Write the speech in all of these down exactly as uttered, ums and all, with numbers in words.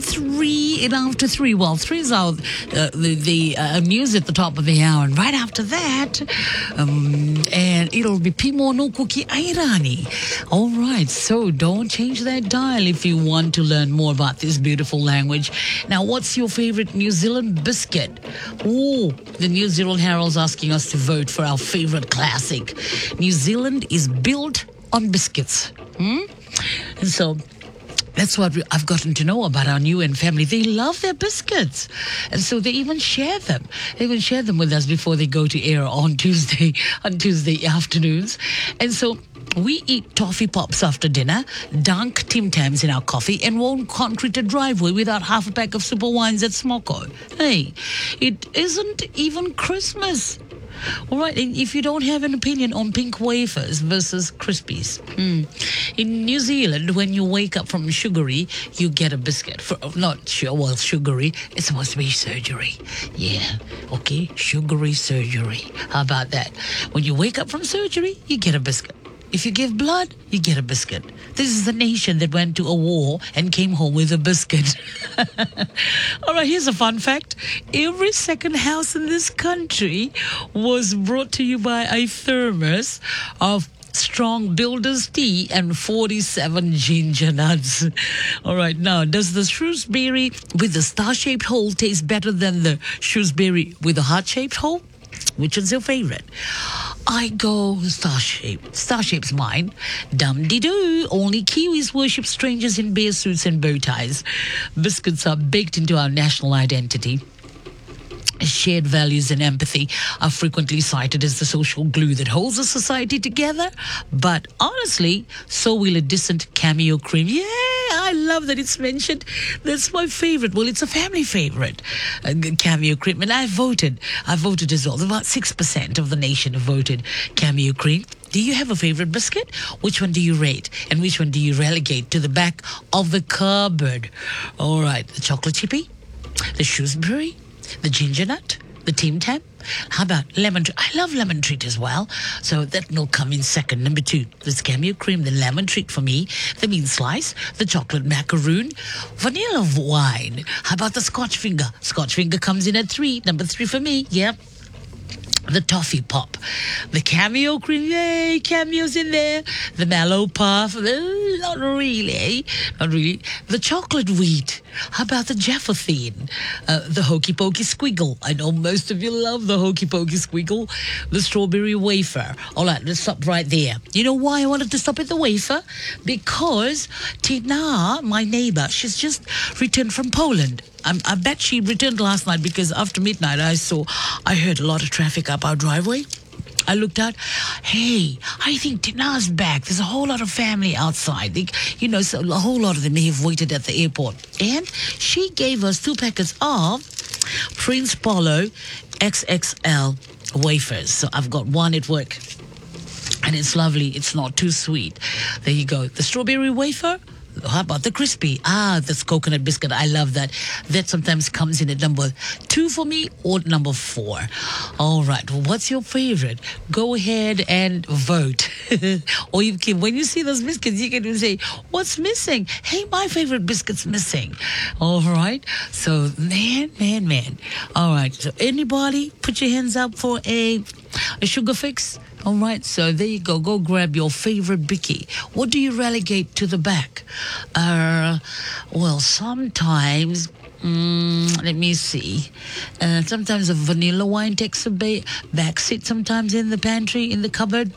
three and after three. Well, three is our, uh, the, the uh, news at the top of the hour. And right after that, um, and it'll be Pimo no Kuki Airani. All right, so don't change that dial if you want to learn more about this beautiful language. Now, what's your favorite New Zealand biscuit? Oh, the New Zealand Herald's asking us to vote for our favorite classic. New Zealand is built on biscuits. Hmm? And so that's what we, I've gotten to know about our New N family. They love their biscuits. And so they even share them. They even share them with us before they go to air on Tuesday, on Tuesday afternoons. And so we eat toffee pops after dinner, dunk Tim Tams in our coffee, and won't concrete a driveway without half a pack of super wines at Smoko. Hey, it isn't even Christmas. All right, and if you don't have an opinion on pink wafers versus Crispies, mm. in New Zealand, when you wake up from sugary, you get a biscuit. For, not sure, well, sugary, it's supposed to be surgery. Yeah, okay, sugary surgery. How about that? When you wake up from surgery, you get a biscuit. If you give blood, you get a biscuit. This is a nation that went to a war and came home with a biscuit. All right, here's a fun fact. Every second house in this country was brought to you by a thermos of strong builder's tea and forty-seven ginger nuts. All right, now, does the Shrewsbury with the star-shaped hole taste better than the Shrewsbury with the heart-shaped hole? Which is your favorite? I go star-shaped. Star-shape's mine. Dum-de-doo. Only Kiwis worship strangers in bear suits and bow ties. Biscuits are baked into our national identity. Shared values and empathy are frequently cited as the social glue that holds a society together. But honestly, so will a decent cameo cream. Yeah, I love that it's mentioned. That's my favorite. Well, it's a family favorite, uh, cameo cream. And I voted. I voted as well. About six percent of the nation have voted cameo cream. Do you have a favorite biscuit? Which one do you rate? And which one do you relegate to the back of the cupboard? All right, the chocolate chippy, the Shrewsbury, the ginger nut, the Tim Tam. How about lemon treat? I love lemon treat as well. So that will come in second. Number two, there's cameo cream, the lemon treat for me, the bean slice, the chocolate macaroon, vanilla wine. How about the Scotch finger? Scotch finger comes in at three. Number three for me. Yep. The toffee pop, the cameo cream, yay, cameos in there. The mallow puff, uh, not really, not really. The chocolate wheat, how about the Jefferthine? Uh, the hokey pokey squiggle, I know most of you love the hokey pokey squiggle. The strawberry wafer. All right, let's stop right there. You know why I wanted to stop at the wafer? Because Tina, my neighbor, she's just returned from Poland. I, I bet she returned last night because after midnight I saw, I heard a lot of traffic up our driveway. I looked out. Hey, I think Tina's back. There's a whole lot of family outside. They, you know, so a whole lot of them may have waited at the airport. And she gave us two packets of Prince Polo X X L wafers. So I've got one at work. And it's lovely. It's not too sweet. There you go. The strawberry wafer. How about the crispy? Ah, that's coconut biscuit. I love that. That sometimes comes in at number two for me or number four. All right. Well, what's your favorite? Go ahead and vote. Or you can, when you see those biscuits, you can say, what's missing? Hey, my favorite biscuit's missing. All right. So, man, man, man. All right. So, anybody put your hands up for a, a sugar fix? All right, so there you go. Go grab your favorite bicky. What do you relegate to the back? Uh, well, sometimes, mm, let me see. Uh, sometimes a vanilla wine takes a ba- back seat sometimes in the pantry, in the cupboard.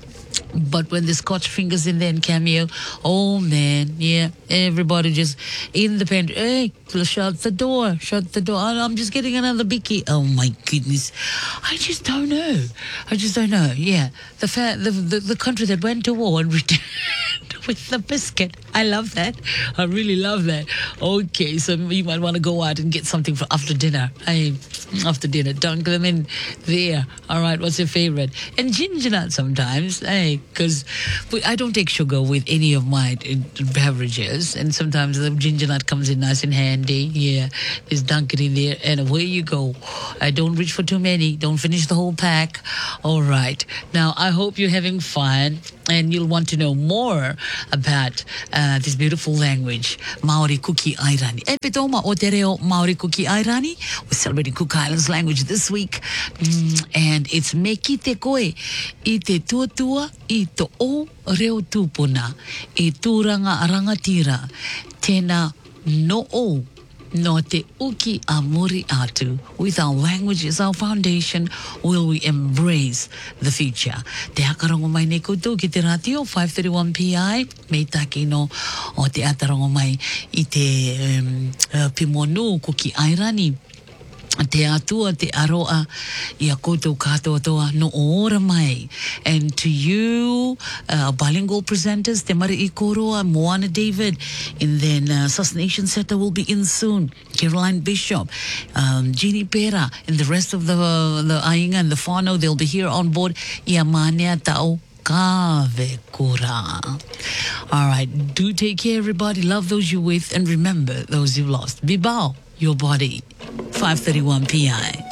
But when the Scotch fingers in there and cameo, oh man, yeah, everybody just in the pantry. Hey, shut the door, shut the door. I'm just getting another bicky. Oh my goodness, I just don't know. I just don't know. Yeah, the fa- the, the the country that went to war and returned with the biscuit. I love that. I really love that. Okay, so you might want to go out and get something for after dinner. Hey, after dinner, dunk them in there. All right, what's your favorite? And ginger nut sometimes. Hey, because I don't take sugar with any of my uh, beverages, and sometimes the ginger nut comes in nice and handy. Yeah, just dunk it in there, and away you go. I don't reach for too many. Don't finish the whole pack. All right. Now, I hope you're having fun. and you'll want to know more about uh, this beautiful language, Maori Kuki Airani. E pe tō ma o te reo Maori Kuki Airani. We're celebrating Cook Islands language this week. Mm, and it's me ki te koe, i te tuatua, i to o reo tūpuna, i tūranga arangatira, tēnā no o, no te uki a muri atu. With our language as our foundation, will we embrace the future? Te hakarongo mai nei koutou ki te ratio, five thirty-one P I, mei taki no o te atarongo mai i te um, uh, Pimonu Kuki Airani. Te atua, te aroa, ia koutou katoa toa no ora mai. And to you, uh, bilingual presenters, te mari I koroa, Moana David, and then uh, Sus Nation Center will be in soon. Caroline Bishop, um, Jeannie Pera, and the rest of the uh, the ainga and the whānau, they'll be here on board. Ia manea tau kave kura. All right, do take care, everybody. Love those you with, and remember those you lost. Bibao, your body. five thirty-one P I.